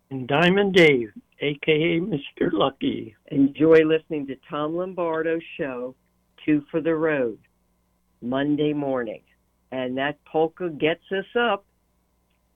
And Diamond Dave, aka Mr. Lucky. Enjoy listening to Tom Lombardo's show, Two for the Road, Monday morning. And that polka gets us up.